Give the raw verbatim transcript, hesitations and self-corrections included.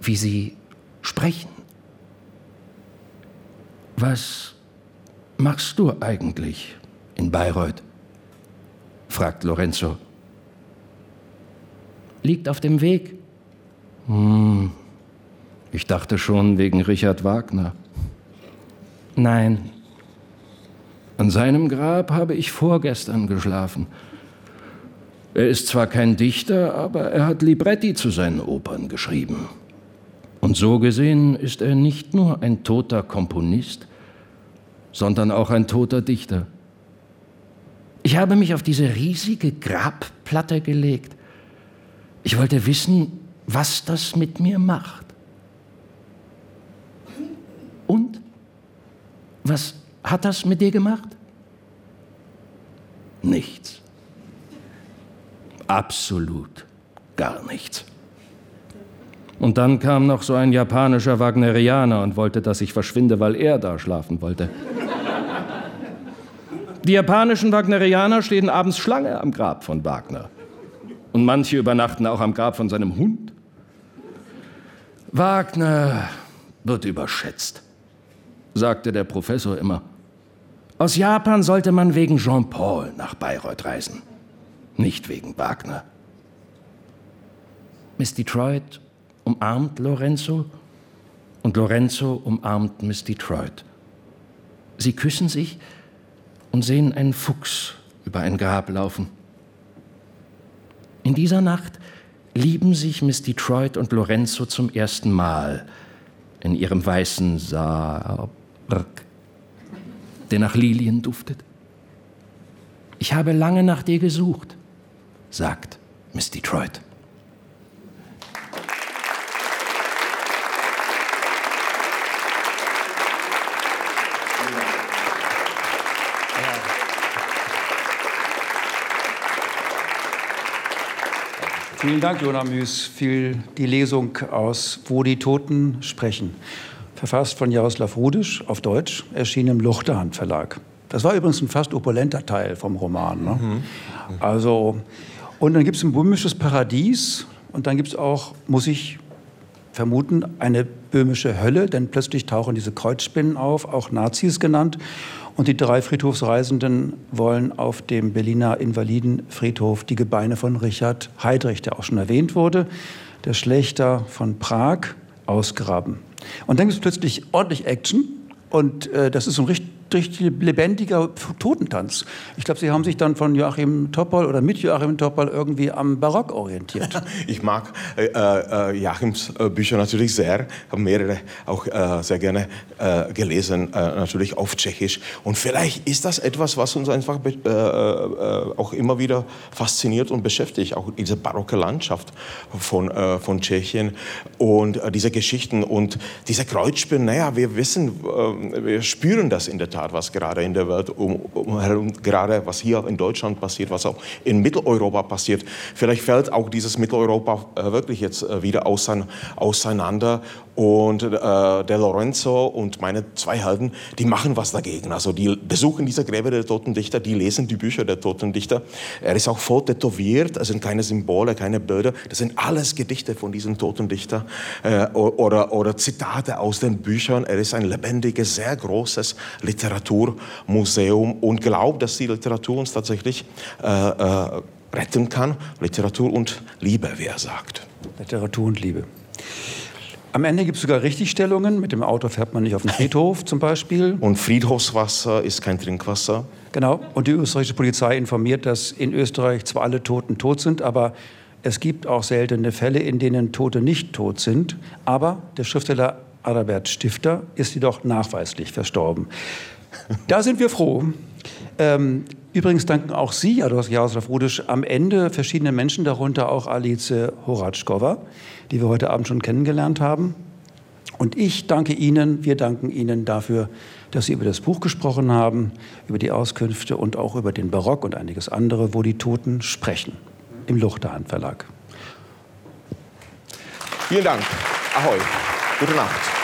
wie Sie sprechen. Was machst du eigentlich in Bayreuth? Fragt Lorenzo. Liegt auf dem Weg. Hm, ich dachte schon wegen Richard Wagner. Nein. An seinem Grab habe ich vorgestern geschlafen. Er ist zwar kein Dichter, aber er hat Libretti zu seinen Opern geschrieben. Und so gesehen ist er nicht nur ein toter Komponist, sondern auch ein toter Dichter. Ich habe mich auf diese riesige Grabplatte gelegt. Ich wollte wissen, was das mit mir macht. Und? Was hat das mit dir gemacht? Nichts. Absolut gar nichts. Und dann kam noch so ein japanischer Wagnerianer und wollte, dass ich verschwinde, weil er da schlafen wollte. Die japanischen Wagnerianer stehen abends Schlange am Grab von Wagner. Und manche übernachten auch am Grab von seinem Hund. Wagner wird überschätzt, sagte der Professor immer. Aus Japan sollte man wegen Jean-Paul nach Bayreuth reisen, nicht wegen Wagner. Miss Detroit umarmt Lorenzo und Lorenzo umarmt Miss Detroit. Sie küssen sich und sehen einen Fuchs über ein Grab laufen. In dieser Nacht lieben sich Miss Detroit und Lorenzo zum ersten Mal in ihrem weißen Sarg, der nach Lilien duftet. Ich habe lange nach dir gesucht, sagt Miss Detroit. Vielen Dank, Jona Müs, für die Lesung aus Wo die Toten sprechen. Verfasst von Jaroslav Rudisch auf Deutsch, erschienen im Luchterhand Verlag. Das war übrigens ein fast opulenter Teil vom Roman. Ne? Mhm. Also, und dann gibt es ein böhmisches Paradies und dann gibt es auch, muss ich vermuten, eine böhmische Hölle, denn plötzlich tauchen diese Kreuzspinnen auf, auch Nazis genannt. Und die drei Friedhofsreisenden wollen auf dem Berliner Invalidenfriedhof die Gebeine von Richard Heydrich, der auch schon erwähnt wurde, der Schlächter von Prag, ausgraben. Und dann gibt es plötzlich ordentlich Action und äh, das ist so ein richtig, richtig lebendiger Totentanz. Ich glaube, Sie haben sich dann von Joachim Topol oder mit Joachim Topol irgendwie am Barock orientiert. Ich mag äh, äh, Joachims äh, Bücher natürlich sehr, habe mehrere auch äh, sehr gerne äh, gelesen, äh, natürlich auf Tschechisch. Und vielleicht ist das etwas, was uns einfach äh, äh, auch immer wieder fasziniert und beschäftigt, auch diese barocke Landschaft von, äh, von Tschechien und äh, diese Geschichten und diese Kreuzspinnen. Naja, wir wissen, äh, wir spüren das in der Tat, was gerade in der Welt um, um, gerade was hier in Deutschland passiert, was auch in Mitteleuropa passiert. Vielleicht fällt auch dieses Mitteleuropa äh, wirklich jetzt äh, wieder ausein, auseinander. Und äh, der Lorenzo und meine zwei Helden, die machen was dagegen. Also die besuchen diese Gräber der toten Dichter, die lesen die Bücher der toten Dichter. Er ist auch voll tätowiert, es sind keine Symbole, keine Bilder. Das sind alles Gedichte von diesen toten Dichtern äh, oder, oder Zitate aus den Büchern. Er ist ein lebendiges, sehr großes Literaturmuseum und glaubt, dass die Literatur uns tatsächlich äh, äh, retten kann. Literatur und Liebe, wie er sagt. Literatur und Liebe. Am Ende gibt es sogar Richtigstellungen. Mit dem Auto fährt man nicht auf den Friedhof zum Beispiel. Und Friedhofswasser ist kein Trinkwasser. Genau. Und die österreichische Polizei informiert, dass in Österreich zwar alle Toten tot sind, aber es gibt auch seltene Fälle, in denen Tote nicht tot sind. Aber der Schriftsteller Adalbert Stifter ist jedoch nachweislich verstorben. Da sind wir froh. Ähm, übrigens danken auch Sie, Jaroslav Rudisch, am Ende verschiedene Menschen, darunter auch Alice Horatschkova, die wir heute Abend schon kennengelernt haben. Und ich danke Ihnen, wir danken Ihnen dafür, dass Sie über das Buch gesprochen haben, über die Auskünfte und auch über den Barock und einiges andere, wo die Toten sprechen, im Luchterhand Verlag. Vielen Dank. Ahoi. Gute Nacht.